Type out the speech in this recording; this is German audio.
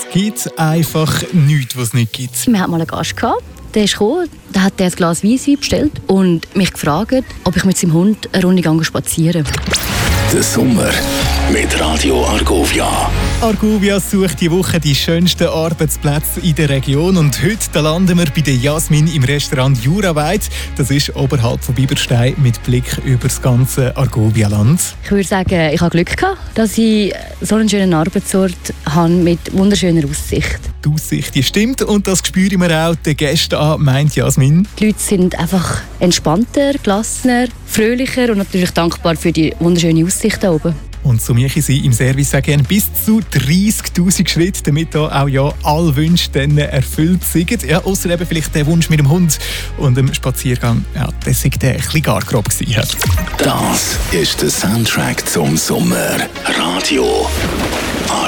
gibt einfach nichts, was es nicht gibt. Wir hatten mal einen Gast gehabt. Der ist gekommen, der hat ein Glas Weisswein bestellt und mich gefragt, ob ich mit seinem Hund eine Runde spazieren gehe. Der Sommer mit Radio Argovia. Argovia sucht die Woche die schönsten Arbeitsplätze in der Region und heute landen wir bei der Jasmin im Restaurant Juraweit. Das ist oberhalb von Biberstein mit Blick über das ganze Argovia-Land. Ich würde sagen, ich habe Glück gehabt, dass ich so einen schönen Arbeitsort habe mit wunderschöner Aussicht. Die Aussicht die stimmt und das spüren wir auch den Gästen an, meint Jasmin. Die Leute sind einfach entspannter, gelassener, fröhlicher und natürlich dankbar für die wunderschöne Aussicht da oben. Und so möchten sie im Service auch gerne bis zu 30'000 Schritte, damit da auch ja alle Wünsche dann erfüllt sind. Ja, ausser eben vielleicht der Wunsch mit dem Hund und dem Spaziergang. Ja, das war ein bisschen gar grob gewesen. Das ist der Soundtrack zum Sommer. Radio